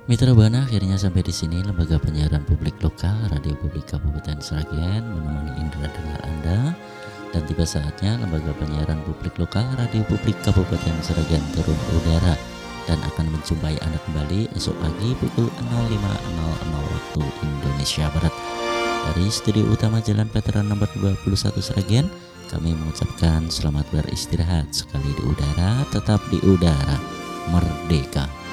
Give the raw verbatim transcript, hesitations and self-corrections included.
Mitra Buana, akhirnya sampai di sini lembaga penyiaran publik lokal Radio Publik Kabupaten Sragen menemani indera dengar Anda, dan tiba saatnya lembaga penyiaran publik lokal Radio Publik Kabupaten Sragen turun udara dan akan menjumpai Anda kembali esok pagi pukul nol lima nol nol waktu Indonesia Barat. Dari studio utama Jalan Veteran nomor dua puluh satu Sragen, kami mengucapkan selamat beristirahat. Sekali di udara, tetap di udara, merdeka.